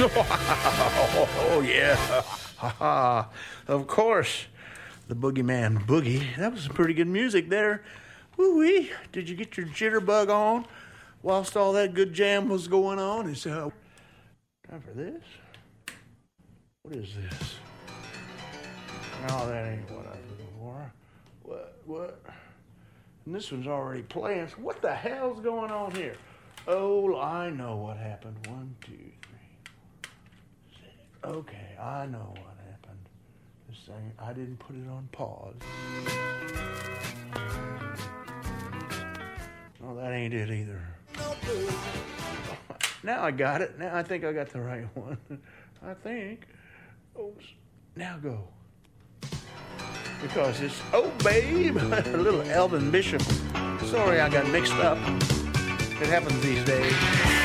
Oh, yeah. Ha ha. Of course. The Boogeyman Boogie. That was some pretty good music there. Woo-wee. Did you get your jitterbug on whilst all that good jam was going on? It's time for this. What is this? No, that ain't what I was looking for. What? And this one's already playing. So what the hell's going on here? Oh, I know what happened. 1, 2, 3, 4, 6. Okay, I know what happened. This thing, I didn't put it on pause. No, that ain't it either. Now I got it. Now I think I got the right one. I think. Oops. Now go. Because it's, oh, babe, a little Elvin Bishop. Sorry I got mixed up. It happens these days.